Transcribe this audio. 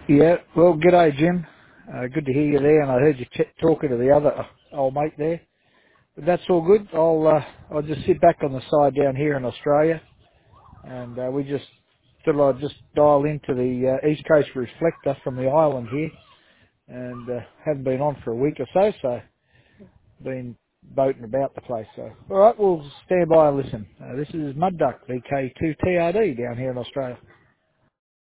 Yeah, well, g'day, Jim. Good to hear you there, and I heard you talking to the other old mate there. But that's all good. I'll just sit back on the side down here in Australia, and we just thought I'd just dial into the East Coast Reflector from the island here, and haven't been on for a week or so been boating about the place. So, all right, we'll stand by and listen. This is Mud Duck VK2TRD down here in Australia.